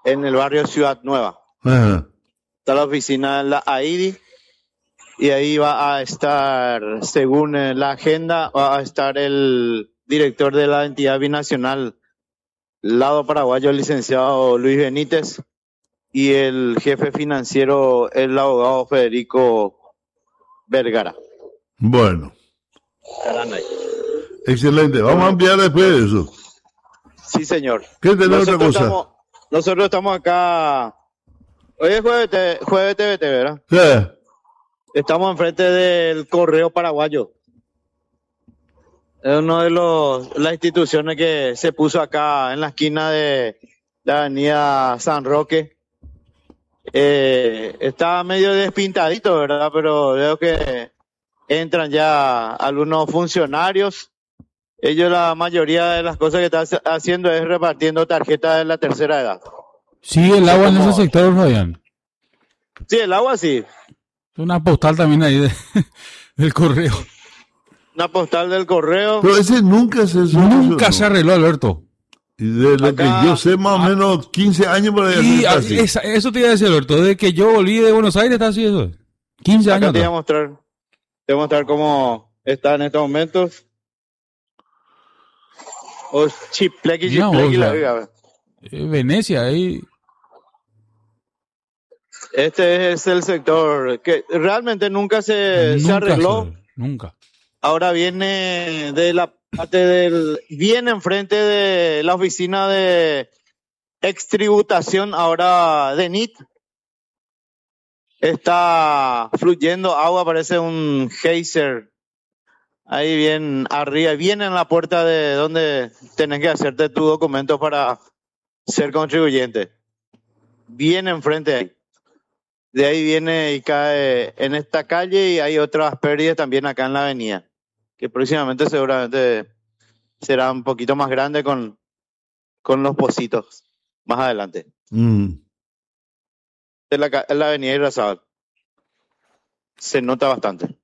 en el barrio Ciudad Nueva. Ajá. Está la oficina de la AIDI y ahí va a estar, según la agenda, va a estar el director de la entidad binacional, lado paraguayo, el licenciado Luis Benítez, y el jefe financiero, el abogado Federico Vergara. Bueno, Estarán ahí. excelente. Vamos a enviar después de eso. Sí, señor. ¿Qué tenés otra cosa? Nosotros estamos acá. Hoy es jueves TVT, ¿verdad? Sí. Estamos enfrente del Correo Paraguayo. Es una de las instituciones que se puso acá en la esquina de la avenida San Roque. Está medio despintadito, ¿verdad? Pero veo que entran ya algunos funcionarios. Ellos, la mayoría de las cosas que están haciendo es repartiendo tarjetas de la tercera edad. Sí, el agua en ese sector, Fabián. Sí, el agua sí. Una postal también ahí del correo. Una postal del correo. Pero ese nunca se solucionó. Nunca se arregló, Alberto. Y de lo Acá, que yo sé, más o menos 15 años por ahí. Y eso te iba a decir, Alberto. Desde que yo volví de Buenos Aires está así eso. 15 acá años. Te voy a mostrar cómo está en estos momentos. O chiplequi, No, chiplequi, o sea, la vida. Venecia, ahí. Este es el sector que realmente nunca se arregló. Nunca. Ahora viene de la parte viene enfrente de la oficina de extributación ahora de NIT. Está fluyendo agua, parece un geyser. Ahí bien arriba, bien en la puerta de donde tenés que hacerte tu documento para ser contribuyente. Bien enfrente ahí. De ahí viene y cae en esta calle y hay otras pérdidas también acá en la avenida, que próximamente seguramente será un poquito más grande con los pocitos más adelante. En la avenida Irarrázaval. Se nota bastante.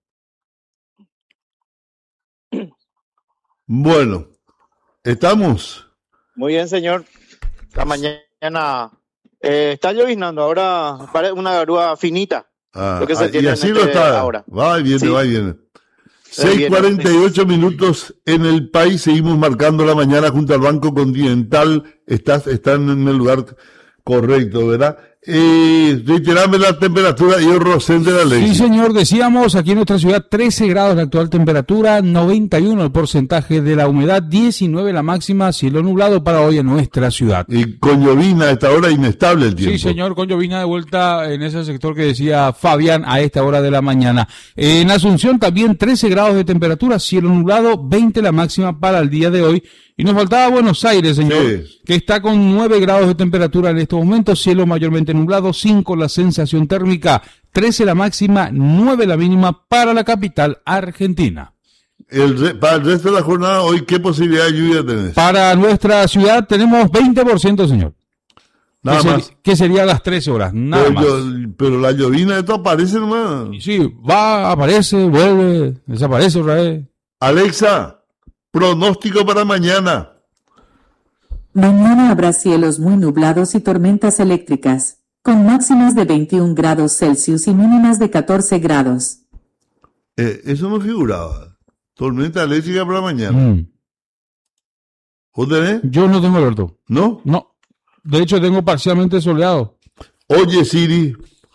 Bueno, ¿estamos? Muy bien, señor. La mañana está lloviznando, ahora parece una garúa finita. Lo que se Y así lo está. Ahora. Va y viene, Sí. va y viene. 6:48 minutos en el país. Seguimos marcando la mañana junto al Banco Continental. Están en el lugar correcto, ¿verdad? Reiterame la temperatura y el Rosén de la ley. Sí, señor, decíamos aquí en nuestra ciudad 13 grados la actual temperatura, 91 el porcentaje de la humedad, 19 la máxima, cielo nublado para hoy en nuestra ciudad. Y con llovina a esta hora inestable el tiempo. Sí, señor, con llovina de vuelta en ese sector que decía Fabián a esta hora de la mañana. En Asunción también 13 grados de temperatura, cielo nublado, 20 la máxima para el día de hoy. Y nos faltaba Buenos Aires, señor, sí, que está con 9 grados de temperatura en estos momentos, cielo mayormente nublado, 5 la sensación térmica, 13 la máxima, 9 la mínima para la capital argentina. Para el resto de la jornada, hoy, ¿qué posibilidad de lluvia tenés? Para nuestra ciudad tenemos 20%, señor. Nada más. Que sería a las 13 horas, nada más. Pero la llovina, esto aparece nomás. Sí, va, aparece, vuelve, desaparece otra vez. Alexa, pronóstico para mañana. Mañana habrá cielos muy nublados y tormentas eléctricas, con máximas de 21 grados Celsius y mínimas de 14 grados. Eso no figuraba. Tormenta eléctrica para mañana. ¿Vos tenés? Yo no tengo, Alberto. ¿No? No. De hecho, tengo parcialmente soleado. Oye, Siri.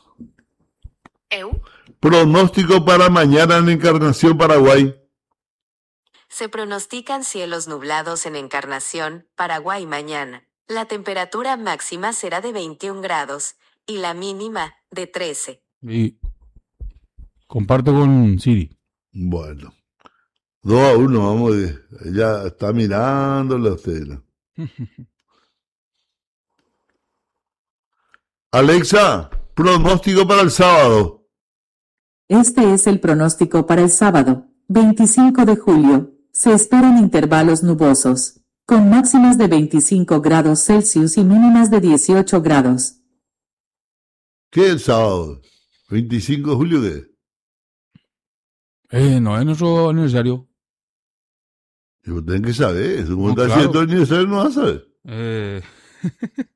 Pronóstico para mañana en Encarnación, Paraguay. Se pronostican cielos nublados en Encarnación, Paraguay mañana. La temperatura máxima será de 21 grados y la mínima de 13. Y comparto con Siri. Bueno. 2-1, vamos. Ella está mirándole a usted, ¿no? Alexa, pronóstico para el sábado. Este es el pronóstico para el sábado, 25 de julio. Se esperan intervalos nubosos, con máximas de 25 grados Celsius y mínimas de 18 grados. ¿Qué es el sábado? ¿25 de julio qué? No es nuestro aniversario. Yo tengo que saber, eso como No, está claro. haciendo el aniversario no vas a saber.